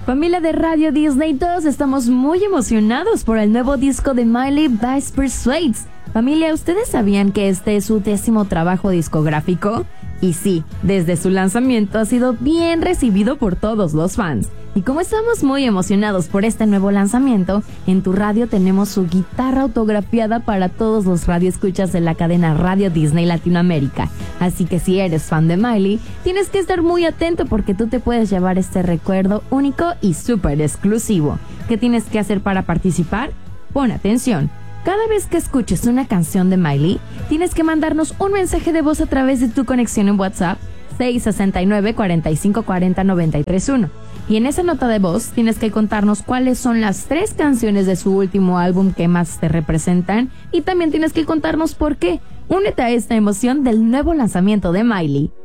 Familia de Radio Disney, todos estamos muy emocionados por el nuevo disco de Miley, Vice Persuades. Familia, ¿ustedes sabían que este es su 10º trabajo discográfico? Y sí, desde su lanzamiento ha sido bien recibido por todos los fans. Y como estamos muy emocionados por este nuevo lanzamiento, en tu radio tenemos su guitarra autografiada para todos los radioescuchas de la cadena Radio Disney Latinoamérica. Así que si eres fan de Miley, tienes que estar muy atento porque tú te puedes llevar este recuerdo único y súper exclusivo. ¿Qué tienes que hacer para participar? Pon atención. Cada vez que escuches una canción de Miley, tienes que mandarnos un mensaje de voz a través de tu conexión en WhatsApp 669-4540-931. Y en esa nota de voz tienes que contarnos cuáles son las 3 canciones de su último álbum que más te representan y también tienes que contarnos por qué. Únete a esta emoción del nuevo lanzamiento de Miley.